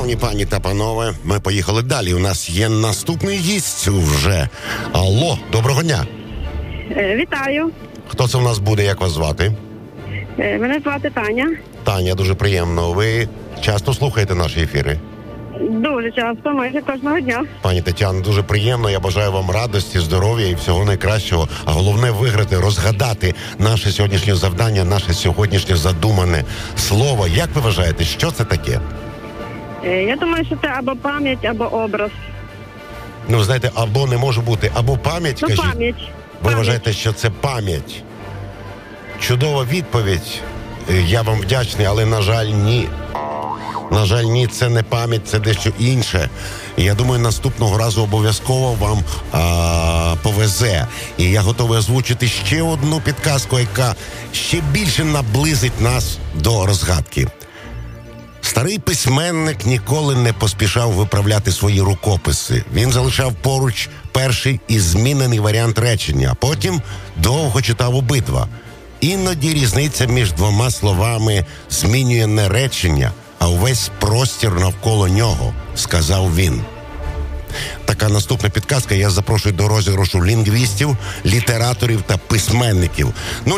Шановні пані та панове, ми поїхали далі. У нас є наступний гість вже. Алло, доброго дня. Вітаю. Хто це у нас буде, як вас звати? Мене звати Таня. Таня, дуже приємно. Ви часто слухаєте наші ефіри? Дуже часто, майже кожного дня. Пані Тетяно, дуже приємно. Я бажаю вам радості, здоров'я і всього найкращого. А головне виграти, розгадати наше сьогоднішнє завдання, наше сьогоднішнє задумане слово. Як ви вважаєте, що це таке? Я думаю, що це або пам'ять, або образ. Ну, знаєте, або не може бути, або пам'ять, кажіть. Пам'ять. Ви вважаєте, що це пам'ять? Чудова відповідь. Я вам вдячний, але, на жаль, ні. На жаль, ні, це не пам'ять, це дещо інше. І я думаю, наступного разу обов'язково вам повезе. І я готовий озвучити ще одну підказку, яка ще більше наблизить нас до розгадки. Старий письменник ніколи не поспішав виправляти свої рукописи. Він залишав поруч перший і змінений варіант речення, а потім довго читав обидва. Іноді різниця між двома словами змінює не речення, а увесь простір навколо нього, сказав він. Така наступна підказка. Я запрошую до розіграшу лінгвістів, літераторів та письменників.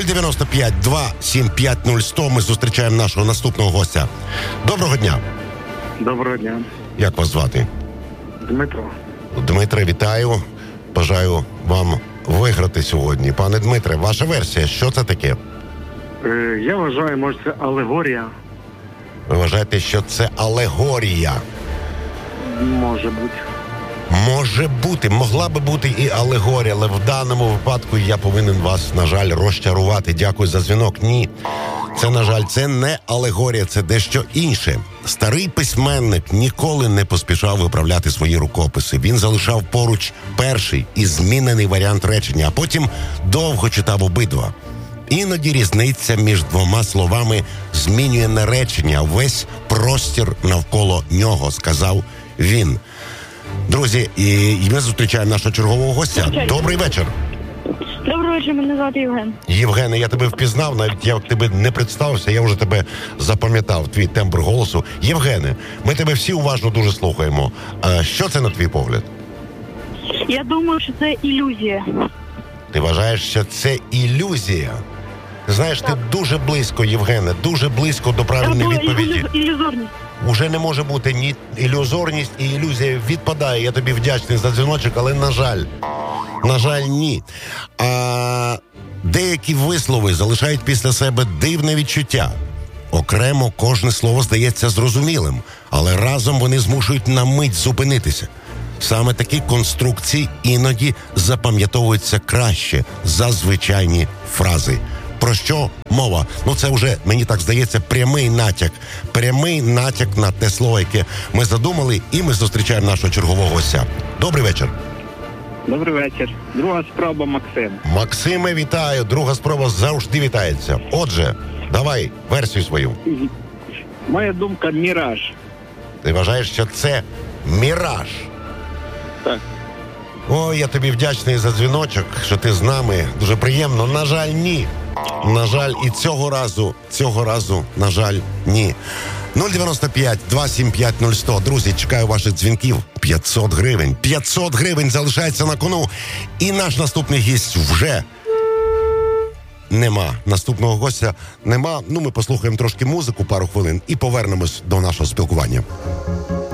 095-275-0100. Ми зустрічаємо нашого наступного гостя. Доброго дня. Доброго дня. Як вас звати? Дмитро. Дмитре, вітаю. Бажаю вам виграти сьогодні. Пане Дмитре, ваша версія, що це таке? Я вважаю, може, це алегорія. Ви вважаєте, що це алегорія? Може бути. Може бути, могла би бути і алегорія, але в даному випадку я повинен вас, на жаль, розчарувати. Дякую за дзвінок. Ні, це, на жаль, це не алегорія, це дещо інше. Старий письменник ніколи не поспішав виправляти свої рукописи. Він залишав поруч перший і змінений варіант речення, а потім довго читав обидва. Іноді різниця між двома словами змінює не речення, а весь простір навколо нього, сказав він. Друзі, і ми зустрічаємо нашого чергового гостя. Добрий вечір. Добрий вечір, мене звати Євген. Євгене, я тебе впізнав, навіть я тебе не представився, я вже тебе запам'ятав, твій тембр голосу. Євгене, ми тебе всі уважно дуже слухаємо. А що це на твій погляд? Я думаю, що це ілюзія. Ти вважаєш, що це ілюзія? Ти знаєш, ти дуже близько, Євгене, дуже близько до правильної відповіді. Ілюзорність. Уже не може бути ні ілюзорність, і ілюзія відпадає. Я тобі вдячний за дзвіночок, але, на жаль, ні. А деякі вислови залишають після себе дивне відчуття. Окремо кожне слово здається зрозумілим, але разом вони змушують на мить зупинитися. Саме такі конструкції іноді запам'ятовуються краще за звичайні фрази. Про що мова? Ну, це вже, мені так здається, прямий натяк на те слово, яке ми задумали, і ми зустрічаємо нашого чергового гостя. Добрий вечір. Добрий вечір. Друга спроба, Максим. Максиме, вітаю. Друга спроба завжди вітається. Отже, давай версію свою. Моя думка – міраж. Ти вважаєш, що це міраж? Так. Ой, я тобі вдячний за дзвіночок, що ти з нами. Дуже приємно. На жаль, ні. На жаль, і цього разу, на жаль, ні. 095-275-0100. Друзі, чекаю ваших дзвінків. 500 гривень. 500 гривень залишається на кону. І наш наступний гість вже нема. Наступного гостя нема. Ну, ми послухаємо трошки музику, пару хвилин, і повернемось до нашого спілкування.